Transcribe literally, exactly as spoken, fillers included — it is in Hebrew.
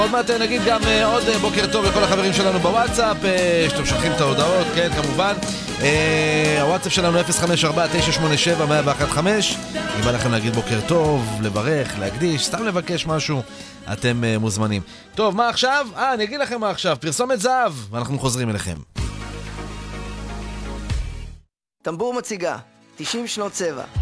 עוד מעט נגיד גם עוד בוקר טוב לכל החברים שלנו בוואטסאפ, שאתם שולחים את ההודעות, כן, כמובן. הוואטסאפ שלנו אפס חמש ארבע תשע שמונה שבע אחת אחת חמש. אם בא לכם להגיד בוקר טוב, לברך, להקדיש, סתם לבקש משהו, אתם מוזמנים. טוב, מה עכשיו? אה, אני אגיד לכם מה עכשיו, פרסומת זהב, ואנחנו חוזרים אליכם. טמבור מציגה, תשעים שנות צבע.